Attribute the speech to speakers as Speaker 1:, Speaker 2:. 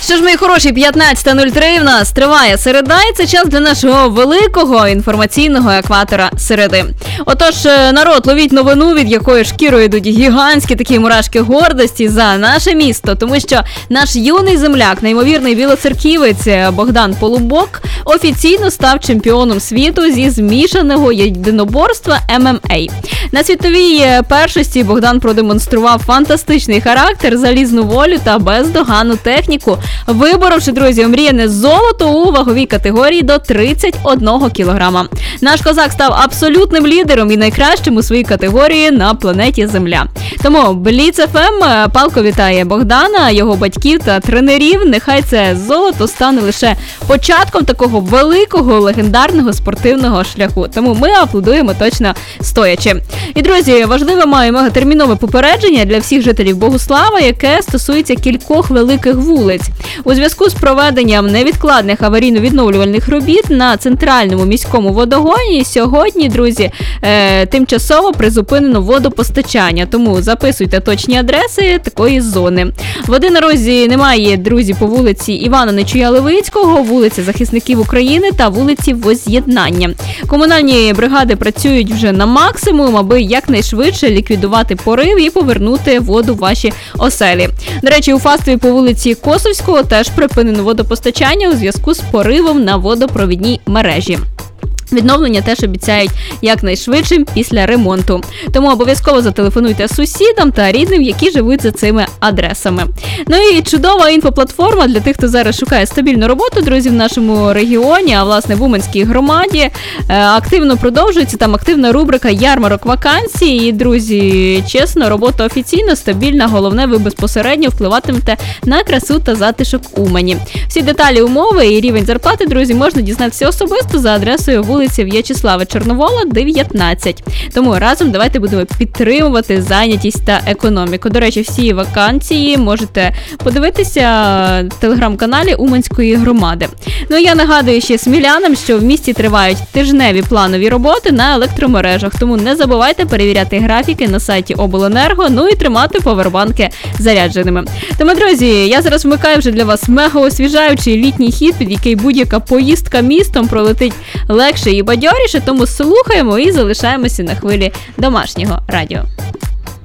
Speaker 1: Що ж, мої хороші, 15:03 в нас триває середа, і це час для нашого великого інформаційного екватора середи. Отож, народ, ловіть новину, від якої шкірою йдуть гігантські такі мурашки гордості за наше місто, тому що наш юний земляк, неймовірний білоцерківець Богдан Полубок, офіційно став чемпіоном світу зі змішаного єдиноборства ММА. На світовій першості Богдан продемонстрував фантастичний характер, залізну волю та бездоганну техніку, виборовши, друзі, омріяне золото у ваговій категорії до 31 кілограма. Наш козак став абсолютним лідером і найкращим у своїй категорії на планеті Земля. Тому Бліц ФМ палко вітає Богдана, його батьків та тренерів. Нехай це золото стане лише початком такого великого легендарного спортивного шляху. Тому ми аплодуємо точно стоячи. І, друзі, важливе маю мегатермінове попередження для всіх жителів Богуслава, яке стосується кількох великих вулиць. У зв'язку з проведенням невідкладних аварійно-відновлювальних робіт на центральному міському водогоні сьогодні, друзі, тимчасово призупинено водопостачання. Тому записуйте точні адреси такої зони. Води на розі немає, друзі, по вулиці Івана Нечуя-Левицького, вулиці Захисників України та вулиці Возз'єднання. Комунальні бригади працюють вже на максимум, аби якнайшвидше ліквідувати порив і повернути воду в ваші оселі. До речі, у Фастові по вулиці Косовського теж припинено водопостачання у зв'язку з поривом на водопровідній мережі. Відновлення теж обіцяють якнайшвидшим після ремонту. Тому обов'язково зателефонуйте сусідам та рідним, які живуть за цими адресами. Ну і чудова інфоплатформа для тих, хто зараз шукає стабільну роботу, друзі, в нашому регіоні, а власне в Уманській громаді. Активно продовжується там активна рубрика «Ярмарок вакансій». І, друзі, чесно, робота офіційна, стабільна, головне, ви безпосередньо впливатимете на красу та затишок Умані. Всі деталі, умови і рівень зарплати, друзі, можна дізнатися особисто за адресою вулиці В'ячеслава Чорновола, 19. Тому разом давайте будемо підтримувати зайнятість та економіку. До речі, всі вакансії можете подивитися в телеграм-каналі Уманської громади. Ну, я нагадую ще смілянам, що в місті тривають тижневі планові роботи на електромережах, тому не забувайте перевіряти графіки на сайті Обленерго, ну і тримати повербанки зарядженими. Тому, друзі, я зараз вмикаю вже для вас мега-освіжаючий літній хіт, під який будь-яка поїздка містом пролетить легше і бадьоріше, тому слухаємо і залишаємося на хвилі домашнього радіо.